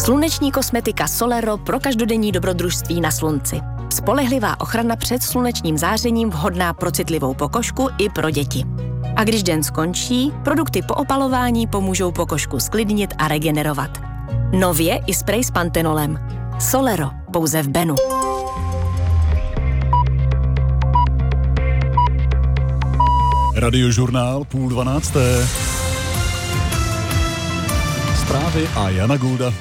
Sluneční kosmetika Solero pro každodenní dobrodružství na slunci. Spolehlivá ochrana před slunečním zářením vhodná pro citlivou pokožku i pro děti. A když den skončí, produkty po opalování pomůžou pokožku sklidnit a regenerovat. Nově i sprej s pantenolem. Solero, pouze v Benu. Radiožurnál 11:30. Zprávy a Jana Gulda.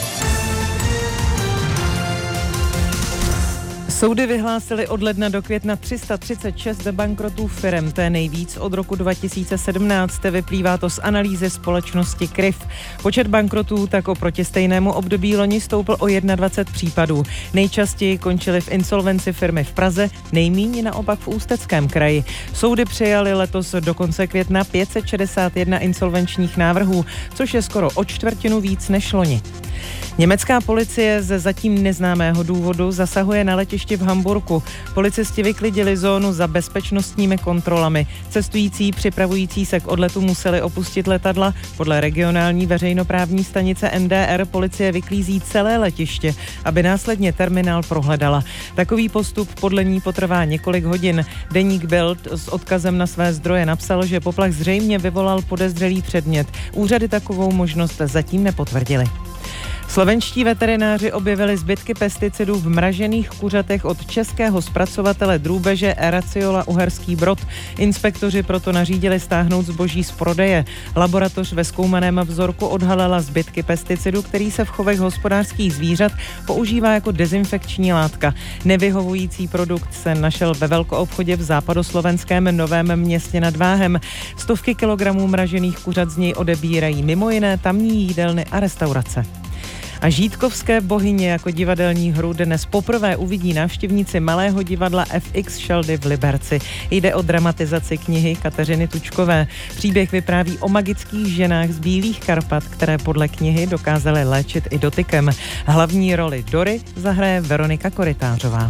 Soudy vyhlásily od ledna do května 336 bankrotů firem, to je nejvíc od roku 2017, vyplývá to z analýzy společnosti KRIF. Počet bankrotů tak oproti stejnému období loni stoupl o 21 případů. Nejčastěji končily v insolvenci firmy v Praze, nejméně naopak v Ústeckém kraji. Soudy přijaly letos do konce května 561 insolvenčních návrhů, což je skoro o čtvrtinu víc než loni. Německá policie ze zatím neznámého důvodu zasahuje na letišti v Hamburku. Policisti vyklidili zónu za bezpečnostními kontrolami. Cestující připravující se k odletu museli opustit letadla. Podle regionální veřejnoprávní stanice NDR policie vyklízí celé letiště, aby následně terminál prohledala. Takový postup podle ní potrvá několik hodin. Deník Bild s odkazem na své zdroje napsal, že poplach zřejmě vyvolal podezřelý předmět. Úřady takovou možnost zatím nepotvrdily. Slovenští veterináři objevili zbytky pesticidů v mražených kuřatech od českého zpracovatele drůbeže Raciola Uherský Brod. Inspektoři proto nařídili stáhnout zboží z prodeje. Laboratoř ve zkoumaném vzorku odhalila zbytky pesticidu, který se v chovech hospodářských zvířat používá jako dezinfekční látka. Nevyhovující produkt se našel ve velkoobchodě v západoslovenském Novém Městě nad Váhem. Stovky kilogramů mražených kuřat z něj odebírají mimo jiné tamní jídelny a restaurace. A Žítkovské bohyně jako divadelní hru dnes poprvé uvidí návštěvníci Malého divadla FX Šeldy v Liberci. Jde o dramatizaci knihy Kateřiny Tučkové. Příběh vypráví o magických ženách z Bílých Karpat, které podle knihy dokázaly léčit i dotykem. Hlavní roli Dory zahraje Veronika Korytářová.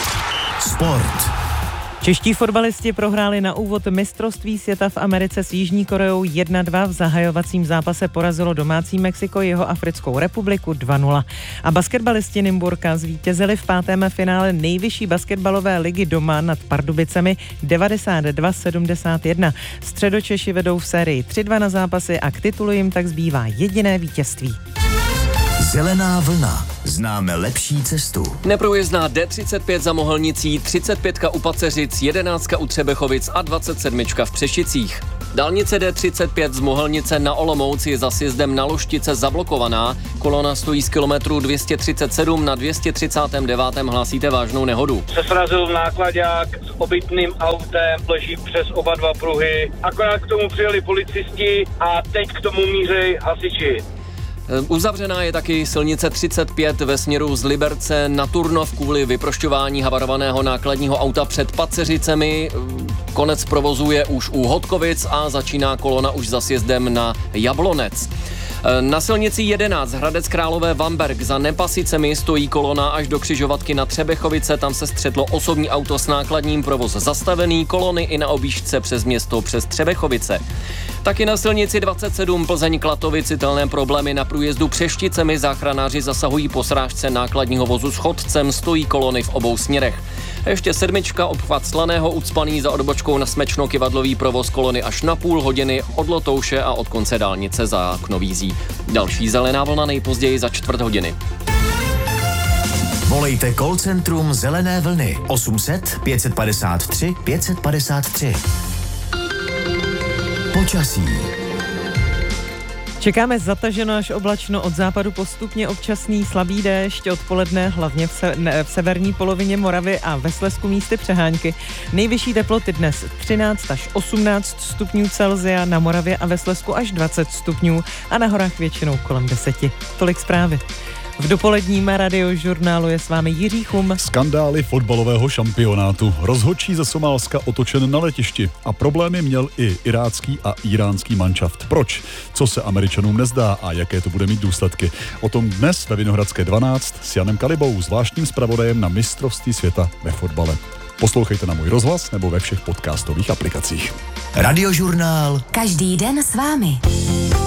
Sport. Čeští fotbalisti prohráli na úvod mistrovství světa v Americe s Jižní Koreou 1-2. V zahajovacím zápase porazilo domácí Mexiko Jihoafrickou republiku 2-0. A basketbalisti Nymburka zvítězili v 5. finále nejvyšší basketbalové ligy doma nad Pardubicemi 92-71. Středočeši vedou v sérii 3-2 na zápasy a k titulu jim tak zbývá jediné vítězství. Zelená vlna. Známe lepší cestu. Neprůjezdná D35 za Mohelnicí, 35 u Paceřic, 11 u Třebechovic a 27 v Přešicích. Dálnice D35 z Mohelnice na Olomouc je za sjezdem na Loštice zablokovaná. Kolona stojí z kilometru 237, na 239. hlásíte vážnou nehodu. Se srazil náklaďák s obytným autem, leží přes oba dva pruhy. Akorát k tomu přijeli policisti a teď k tomu míří hasiči. Uzavřená je taky silnice 35 ve směru z Liberce na Turnov kvůli vyprošťování havarovaného nákladního auta před Paceřicemi. Konec provozu je už u Hodkovic a začíná kolona už za sjezdem na Jablonec. Na silnici 11 Hradec Králové Vamberk za Nepasicemi stojí kolona až do křižovatky na Třebechovice, tam se střetlo osobní auto s nákladním, provoz zastavený, kolony i na objížďce přes město přes Třebechovice. Taky na silnici 27 Plzeň Klatovic citelné problémy na průjezdu Přešticemi, záchranáři zasahují po srážce nákladního vozu s chodcem, stojí kolony v obou směrech. A ještě 7 obchvat Slaného ucpaný za odbočkou na Smečno kyvadlový provoz kolony až na půl hodiny od Lotouše a od konce dálnice za Knovízí. Další zelená vlna nejpozději za čtvrt hodiny. Volejte call centrum Zelené vlny 800 553 553. Počasí. Čekáme zataženo až oblačno, od západu postupně občasný slabý déšť, odpoledne hlavně v severní polovině Moravy a ve Slezsku místy přehánky. Nejvyšší teploty dnes 13 až 18 stupňů Celsia, na Moravě a ve Slezsku až 20 stupňů a na horách většinou kolem 10. Tolik zprávy. V dopoledním radiožurnálu je s vámi Jiří Chum. Skandály fotbalového šampionátu. Rozhodčí ze Somálska otočen na letišti. A problémy měl i irácký a íránský manšaft. Proč? Co se Američanům nezdá a jaké to bude mít důsledky? O tom dnes ve Vinohradské 12 s Janem Kalibou, zvláštním zpravodajem na mistrovství světa ve fotbale. Poslouchejte na Můj rozhlas nebo ve všech podcastových aplikacích. Radiožurnál. Každý den s vámi.